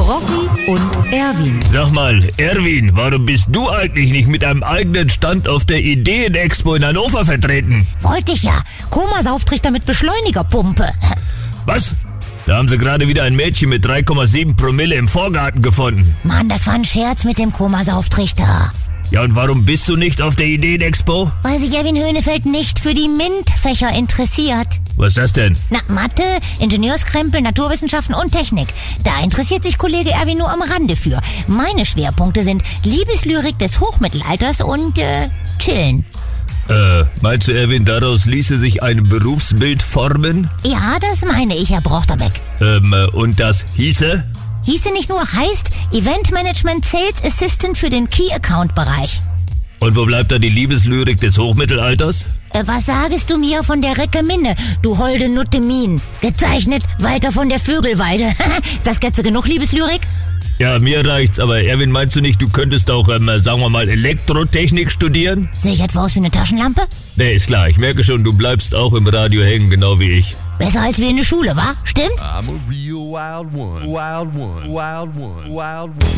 Rocky und Erwin. Sag mal, Erwin, warum bist du eigentlich nicht mit einem eigenen Stand auf der Ideen-Expo in Hannover vertreten? Wollte ich ja. Komasaufträchter mit Beschleunigerpumpe. Was? Da haben sie gerade wieder ein Mädchen mit 3,7 Promille im Vorgarten gefunden. Mann, das war ein Scherz mit dem Komasaufträchter. Ja, und warum bist du nicht auf der Ideen-Expo? Weil sich Erwin Höhnefeld nicht für die MINT-Fächer interessiert. Was ist das denn? Na, Mathe, Ingenieurskrempel, Naturwissenschaften und Technik. Da interessiert sich Kollege Erwin nur am Rande für. Meine Schwerpunkte sind Liebeslyrik des Hochmittelalters und, Chillen. Meinst du, Erwin, daraus ließe sich ein Berufsbild formen? Ja, das meine ich, Herr Brochterbeck. Und das hieße? Hieße nicht nur, heißt Event Management Sales Assistant für den Key Account Bereich. Und wo bleibt da die Liebeslyrik des Hochmittelalters? Was sagst du mir von der Recke Minne, du holde Nutte Mien? Gezeichnet Walter von der Vögelweide. Ist das Skizze genug Liebeslyrik? Ja, mir reicht's, aber Erwin, meinst du nicht, du könntest auch, sagen wir mal, Elektrotechnik studieren? Sehe ich etwa aus wie eine Taschenlampe? Nee, ist klar, ich merke schon, du bleibst auch im Radio hängen, genau wie ich. Besser als wir in der Schule, wa? Stimmt? I'm a real wild one. Wild one. Wild one. Wild one.